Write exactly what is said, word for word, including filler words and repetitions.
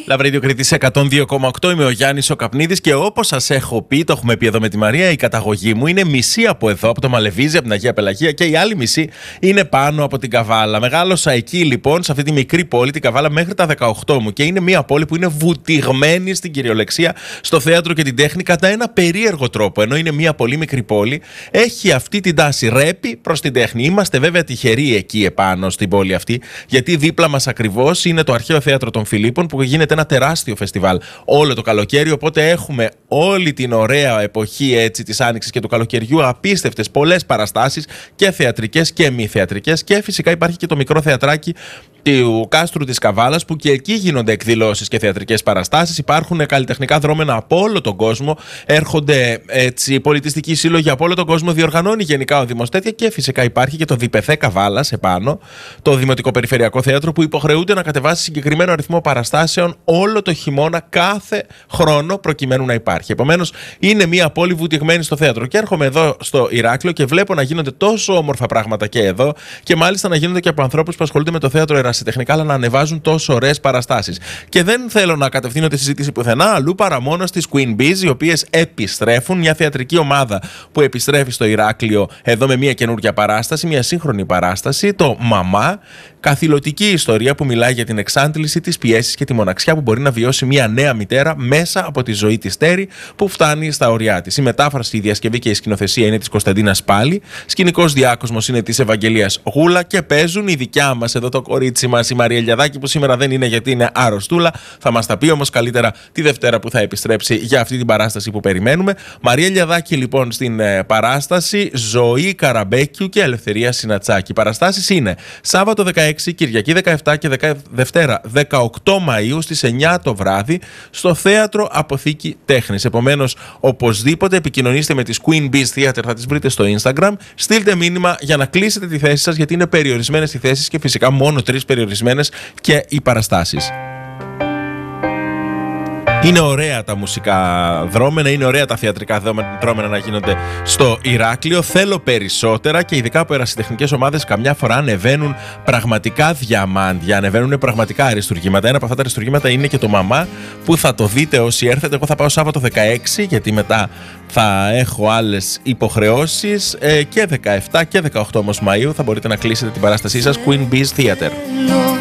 Λαβρίδιο Κρήτης εκατόν δύο κόμμα οκτώ, είμαι ο Γιάννης ο Καπνίδης και όπως σας έχω πει, το έχουμε πει εδώ με τη Μαρία, η καταγωγή μου είναι μισή από εδώ, από το Μαλεβίζι, από την Αγία Πελαγία, και η άλλη μισή είναι πάνω από την Καβάλα. Μεγάλωσα εκεί λοιπόν, σε αυτή τη μικρή πόλη, την Καβάλα, μέχρι τα δεκαοκτώ μου, και είναι μια πόλη που είναι βουτυγμένη στην κυριολεξία, στο θέατρο και την τέχνη, κατά ένα περίεργο τρόπο. Ενώ είναι μια πολύ μικρή πόλη, έχει αυτή την τάση, ρέπει προς την τέχνη. Είμαστε βέβαια τυχεροί εκεί επάνω στην πόλη αυτή, γιατί δίπλα μας ακριβώς είναι το Αρχαίο Θέατρο των Φιλίππων, που γίνεται ένα τεράστιο φεστιβάλ όλο το καλοκαίρι. Οπότε έχουμε όλη την ωραία εποχή έτσι της Άνοιξης και του καλοκαιριού απίστευτες πολλές παραστάσεις, και θεατρικές και μη θεατρικές, και φυσικά υπάρχει και το μικρό θεατράκι του κάστρου της Καβάλας, που και εκεί γίνονται εκδηλώσεις και θεατρικές παραστάσεις. Υπάρχουν καλλιτεχνικά δρόμενα από όλο τον κόσμο, έρχονται έτσι πολιτιστικοί σύλλογοι από όλο τον κόσμο, διοργανώνει γενικά ο Δήμος τέτοια, και φυσικά υπάρχει και το ΔΠΘ Καβάλας επάνω, το Δημοτικό Περιφερειακό Θέατρο, που υποχρεούνται να κατεβάσει συγκεκριμένο αριθμό παραστάσεων όλο το χειμώνα, κάθε χρόνο, προκειμένου να υπάρχει. Επομένως, είναι μια πόλη βουτυγμένη στο θέατρο. Και έρχομαι εδώ στο Ηράκλειο και βλέπω να γίνονται τόσο όμορφα πράγματα και εδώ, και μάλιστα να γίνονται και από ανθρώπους που ασχολούνται με το θέατρο ερασιτεχνικά, αλλά να ανεβάζουν τόσο ωραίες παραστάσεις. Και δεν θέλω να κατευθύνω τη συζήτηση πουθενά αλλού παρά μόνο στις Queen Bees, οι οποίες επιστρέφουν, μια θεατρική ομάδα που επιστρέφει στο Ηράκλειο εδώ με μια καινούργια παράσταση, μια σύγχρονη παράσταση, το Μαμά. Καθηλωτική ιστορία που μιλάει για την εξάντληση, τις πιέσεις και τη μοναξιά που μπορεί να βιώσει μια νέα μητέρα μέσα από τη ζωή της Τέρι, που φτάνει στα ωριά της. Η μετάφραση, η διασκευή και η σκηνοθεσία είναι της Κωνσταντίνας Πάλη. Σκηνικός διάκοσμος είναι της Ευαγγελίας Γούλα, και παίζουν η δικιά μας εδώ το κορίτσι μας, η Μαρία Ελιαδάκη, που σήμερα δεν είναι γιατί είναι άρρωστούλα. Θα μας τα πει όμως καλύτερα τη Δευτέρα που θα επιστρέψει για αυτή την παράσταση που περιμένουμε. Μαρία Ελιαδάκη λοιπόν στην ε, παράσταση, Ζωή Καραμπέκιου και Ελευθερία Συνατσάκη. Οι παραστάσεις είναι Σάββατο δεκαέξι, Κυριακή δεκαεπτά και Δευτέρα δεκαοκτώ Μαΐου στις εννιά το βράδυ στο Θέατρο Αποθήκη Τέχνης. Επομένως, οπωσδήποτε επικοινωνήστε με τις Queen Bees Theater, θα τις βρείτε στο Instagram. Στείλτε μήνυμα για να κλείσετε τη θέση σας, γιατί είναι περιορισμένες οι θέσεις και φυσικά μόνο τρεις περιορισμένες και οι παραστάσεις. Είναι ωραία τα μουσικά δρόμενα, είναι ωραία τα θεατρικά δρόμενα να γίνονται στο Ηράκλειο. Θέλω περισσότερα, και ειδικά από ερασιτεχνικές ομάδες καμιά φορά ανεβαίνουν πραγματικά διαμάντια, ανεβαίνουν πραγματικά αριστουργήματα. Ένα από αυτά τα αριστουργήματα είναι και το Μαμά, που θα το δείτε όσοι έρθετε. Εγώ θα πάω Σάββατο δεκαέξι, γιατί μετά θα έχω άλλες υποχρεώσεις, ε, και δεκαεπτά και δεκαοκτώ όμως Μαΐου θα μπορείτε να κλείσετε την παράστασή σας Queen Bees Theater.